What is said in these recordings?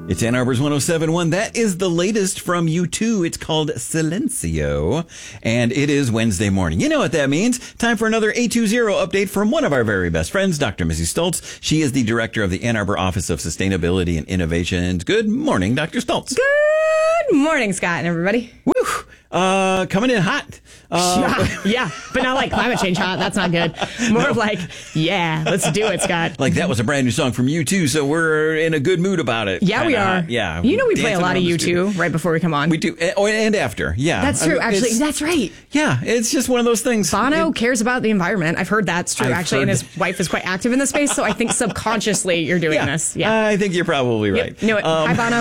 It's Ann Arbor's 107.1. That is the latest from U2. It's called Silencio, and it is Wednesday morning. You know what that means. Time for another A20 update from one of our very best friends, Dr. Missy Stoltz. She is the director of the Ann Arbor Office of Sustainability and Innovations. Good morning, Dr. Stoltz. Good morning, Scott and everybody. Woo! Coming in hot. Yeah, but not like climate change hot. That's not good. More of like, yeah, let's do it, Scott. Like that was a brand new song from U2, so we're in a good mood about it. Yeah, we are. Yeah. You know we play a lot of U2 right before we come on. We do. And after. Yeah. That's true. Actually, that's right. Yeah, it's just one of those things. Bono cares about the environment. I've heard that's true, actually, and his wife is quite active in this space, so I think subconsciously you're doing this. Yeah. I think you're probably right. Yep. Knew it. Hi, Bono.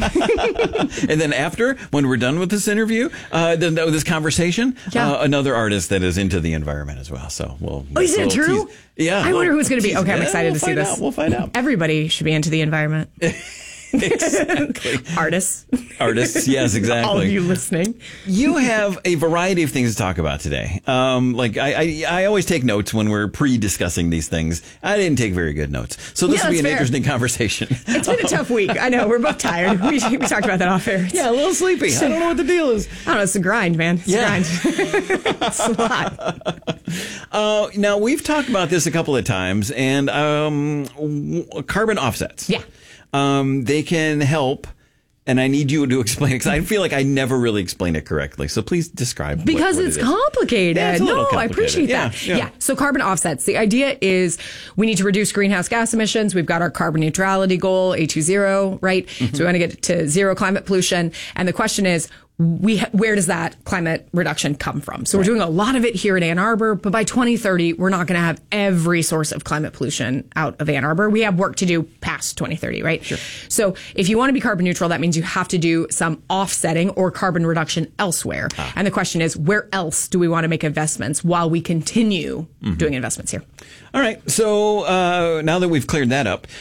And then after, when we're done with this interview, this conversation, another artist that is into the environment as well. So we'll. Oh, is it true? Yeah. I wonder who's going to be. Okay, I'm excited to see this. We'll find out. Everybody should be into the environment. Exactly. Artists, yes, exactly. All of you listening. You have a variety of things to talk about today. Like I always take notes when we're pre-discussing these things. I didn't take very good notes. So this will be an interesting conversation. It's been a tough week. I know. We're both tired. We talked about that off air. Yeah, a little sleepy. I don't know what the deal is. I don't know. It's a grind, man. It's a grind. It's a lot. Now, we've talked about this a couple of times, and carbon offsets. Yeah. They can help, and I need you to explain it because I feel like I never really explained it correctly. So please describe because what it's complicated. Yeah, it's a little complicated. I appreciate that. Yeah. So carbon offsets. The idea is we need to reduce greenhouse gas emissions. We've got our carbon neutrality goal, A20, right? Mm-hmm. So we want to get to zero climate pollution. And the question is, where does that climate reduction come from? So we're doing a lot of it here in Ann Arbor, but by 2030, we're not going to have every source of climate pollution out of Ann Arbor. We have work to do past 2030, right? Sure. So if you want to be carbon neutral, that means you have to do some offsetting or carbon reduction elsewhere. And the question is, where else do we want to make investments while we continue doing investments here? All right. So now that we've cleared that up,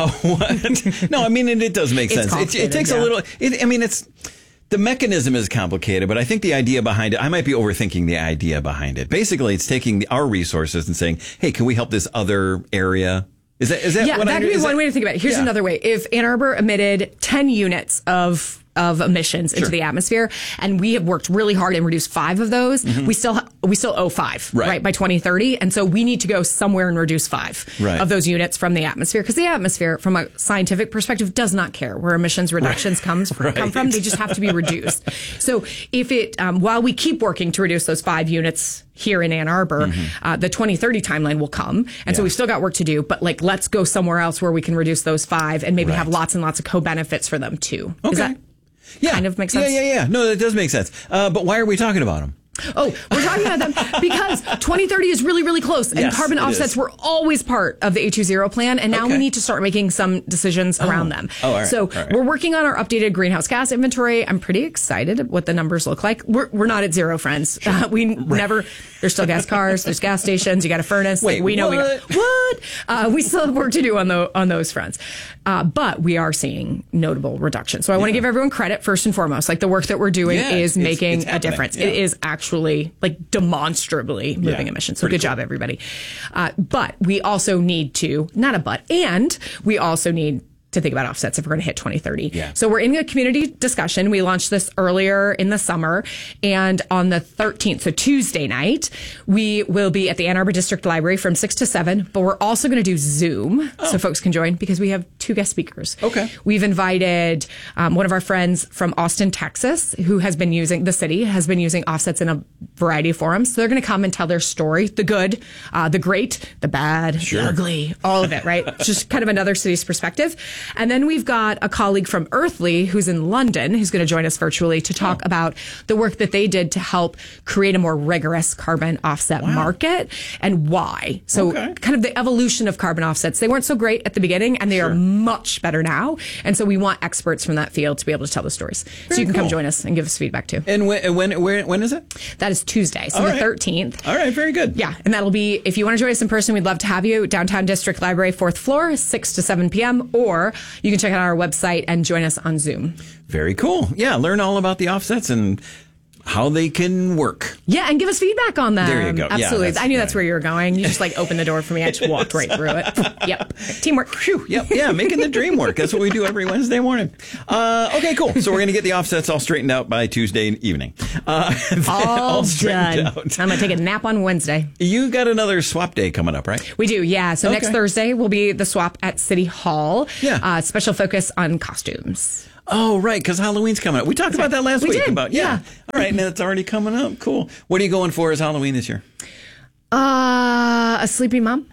no, I mean, it does make sense. It takes a little, the mechanism is complicated, but I think the idea behind it, I might be overthinking the idea behind it. Basically, it's taking our resources and saying, hey, can we help this other area? Is that what that'd be one way to think about it. Here's another way. If Ann Arbor emitted 10 units of emissions into the atmosphere, and we have worked really hard and reduced 5 of those, we still owe 5, right, by 2030. And so we need to go somewhere and reduce 5 of those units from the atmosphere, because the atmosphere, from a scientific perspective, does not care where emissions reductions come from. They just have to be reduced. So if it, while we keep working to reduce those 5 units here in Ann Arbor, the 2030 timeline will come. And so we've still got work to do, but let's go somewhere else where we can reduce those 5 and maybe have lots and lots of co-benefits for them too. Okay. Is that kind of make sense? Yeah. No, that does make sense. But why are we talking about them? Oh, we're talking about them because 2030 is really, really close. And carbon offsets were always part of the A20 plan. And now we need to start making some decisions around them. All right. So we're working on our updated greenhouse gas inventory. I'm pretty excited what the numbers look like. We're not at zero, friends. There's still gas cars, there's gas stations, you got a furnace. Wait, we know we still have work to do on those fronts. But we are seeing notable reduction. So I want to give everyone credit first and foremost. Like the work that we're doing is making a difference. It is actually demonstrably moving emissions. So good job, everybody. But we also need to, we also need to think about offsets if we're going to hit 2030. Yeah. So we're in a community discussion. We launched this earlier in the summer, and on the 13th, so Tuesday night, we will be at the Ann Arbor District Library from 6 to 7, but we're also going to do Zoom so folks can join because we have 2 guest speakers. Okay. We've invited one of our friends from Austin, Texas, who has been using offsets in a variety of forums. So they're going to come and tell their story, the good, the great, the bad, the ugly, all of it, right? Just kind of another city's perspective. And then we've got a colleague from Earthly who's in London who's going to join us virtually to talk about the work that they did to help create a more rigorous carbon offset market and why. So kind of the evolution of carbon offsets. They weren't so great at the beginning and they are much better now. And so we want experts from that field to be able to tell the stories. So you can come join us and give us feedback too. And when is it? That is Tuesday, so the 13th. All right, very good. Yeah, and that'll be, if you want to join us in person, we'd love to have you. Downtown District Library, 4th floor, 6 to 7 p.m. Or you can check out our website and join us on Zoom. Very cool. Yeah, learn all about the offsets and how they can work. Yeah, and give us feedback on them. There you go. Absolutely. Yeah, I knew that's where you were going. You just opened the door for me. I just walked right through it. Yep. Teamwork. Whew, yep. Yeah, making the dream work. That's what we do every Wednesday morning. Okay, cool. So we're going to get the offsets all straightened out by Tuesday evening. All done. I'm going to take a nap on Wednesday. You got another swap day coming up, right? We do, yeah. So next Thursday will be the swap at City Hall. Yeah. Special focus on costumes. Oh, right, because Halloween's coming up. We talked about that last week. Did. Yeah. All right, and it's already coming up. Cool. What are you going for as Halloween this year? A sleepy mom.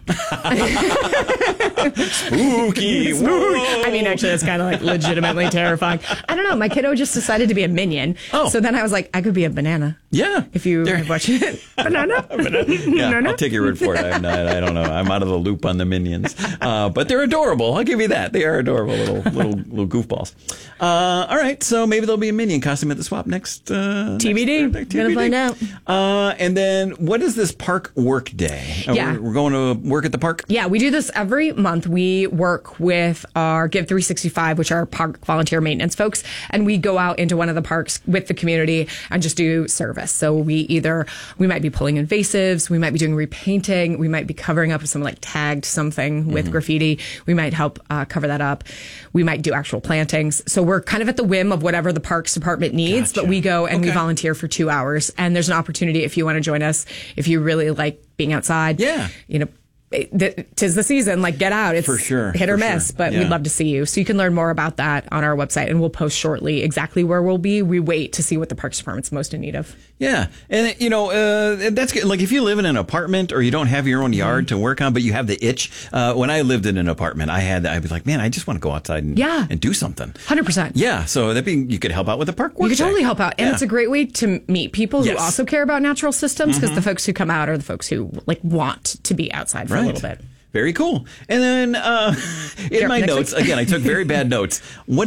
Spooky. I mean, actually, that's kind of legitimately terrifying. I don't know. My kiddo just decided to be a minion. Oh. So then I was like, I could be a banana. Yeah. If you have watched it. Banana? Yeah, Banana? I'll take your word for it. I don't know. I'm out of the loop on the minions. But they're adorable. I'll give you that. They are adorable little goofballs. All right. So maybe there'll be a minion costume at the swap next. TBD. Gonna find out. And then what is this park work day? Yeah. We're going to work at the park? Yeah, we do this every month. We work with our Give 365, which are park volunteer maintenance folks, and we go out into one of the parks with the community and just do service. So we might be pulling invasives, we might be doing repainting, we might be covering up some tagged something with graffiti. We might help cover that up. We might do actual plantings. So we're kind of at the whim of whatever the parks department needs, but we go and we volunteer for 2 hours. And there's an opportunity if you want to join us, if you really like being outside. Yeah. Tis the season, get out. It's for sure, hit or miss, but we'd love to see you. So you can learn more about that on our website, and we'll post shortly exactly where we'll be. We wait to see what the Parks Department's most in need of. Yeah. And, that's good. If you live in an apartment or you don't have your own yard to work on, but you have the itch. When I lived in an apartment, I was like, man, I just want to go outside and do something. 100%. Yeah. So you could help out with the park work. You could totally help out. And it's a great way to meet people who also care about natural systems, because the folks who come out are the folks who want to be outside for a little bit. Very cool. And then in my notes, again, I took very bad notes.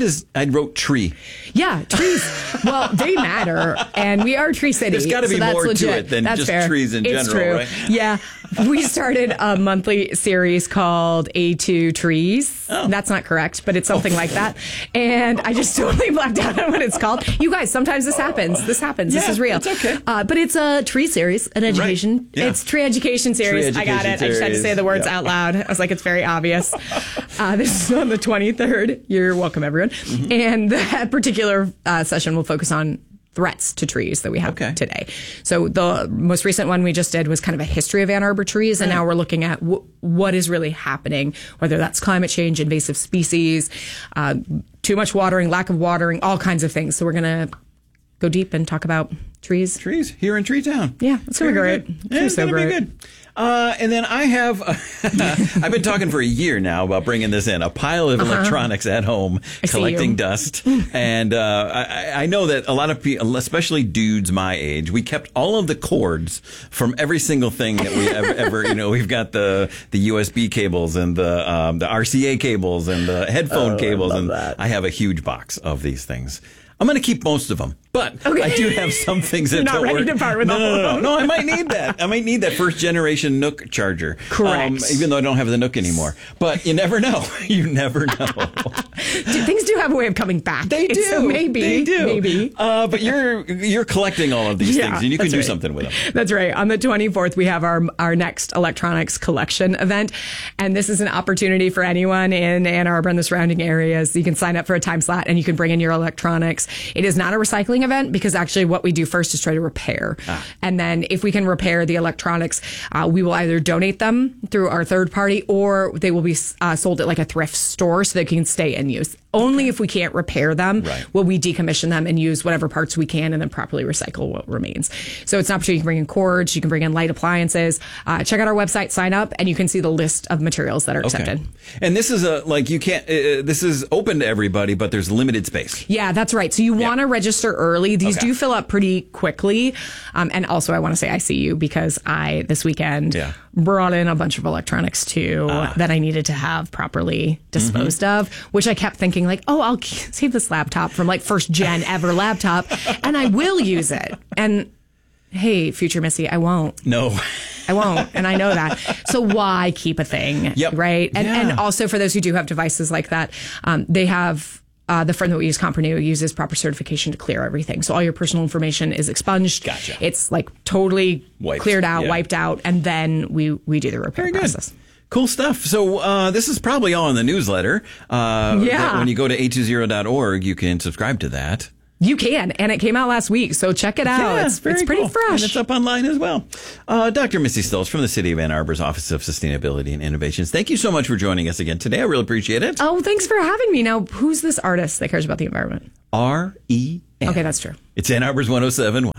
I wrote tree. Yeah, trees. Well, they matter, and we are Tree City. There's got to be more legit. to it than that's just fair. trees in it's general, true. right? Yeah. We started a monthly series called A2 Trees. Oh. That's not correct, but it's something like that. And I just totally blacked out on what it's called. You guys, sometimes this happens. Yeah, this is real. It's okay. But it's a tree series, an education. Right. Yeah. It's tree education series. I got it. Series. I just had to say the words out loud. I was like, it's very obvious. This is on the 23rd. You're welcome, everyone. Mm-hmm. And that particular session will focus on threats to trees that we have today. So the most recent one we just did was kind of a history of Ann Arbor trees. And now we're looking at what is really happening, whether that's climate change, invasive species, too much watering, lack of watering, all kinds of things. So we're going to go deep and talk about trees. Trees here in Tree Town. Yeah, it's going to be great. It's going to be good. And then I have, I've been talking for a year now about bringing this in, a pile of electronics at home, collecting dust. And I know that a lot of people, especially dudes my age, we kept all of the cords from every single thing that we ever we've got the USB cables and the RCA cables and the headphone cables. And I have a huge box of these things. I'm going to keep most of them, but I do have some things that don't work. You're not ready to part with all of them. No, I might need that. I might need that first generation Nook charger. Correct. Even though I don't have the Nook anymore. But you never know. You never know. Things do have a way of coming back. They do. So maybe. They do. Maybe. But you're collecting all of these things, and you can do something with them. That's right. On the 24th, we have our next electronics collection event. And this is an opportunity for anyone in Ann Arbor and the surrounding areas. You can sign up for a time slot, and you can bring in your electronics. It is not a recycling event, because actually what we do first is try to repair. And then if we can repair the electronics, we will either donate them through our third party, or they will be sold at a thrift store so they can stay in use. Only if we can't repair them will we decommission them and use whatever parts we can, and then properly recycle what remains. So it's an opportunity. You can bring in cords, you can bring in light appliances. Check out our website, sign up, and you can see the list of materials that are accepted. And this is this is open to everybody, but there's limited space. Yeah, that's right. So you want to register early. These do fill up pretty quickly. And also I want to say I see you, because I, this weekend, brought in a bunch of electronics too that I needed to have properly disposed of, which I kept thinking I'll save this laptop from first gen ever laptop, and I will use it. And hey, future Missy, I won't. No. I won't, and I know that. So why keep a thing, right? And also for those who do have devices like that, they have the firm that we use, Comprenew, uses proper certification to clear everything. So all your personal information is expunged. Gotcha. It's like totally cleared out, wiped out, and then we do the repair process. Cool stuff. So this is probably all in the newsletter. When you go to 820.org, you can subscribe to that. You can, and it came out last week, so check it out. Yeah, it's pretty cool. fresh. And it's up online as well. Dr. Misty Stoltz from the City of Ann Arbor's Office of Sustainability and Innovations. Thank you so much for joining us again today. I really appreciate it. Oh, thanks for having me. Now, who's this artist that cares about the environment? R-E-N. Okay, that's true. It's Ann Arbor's 107.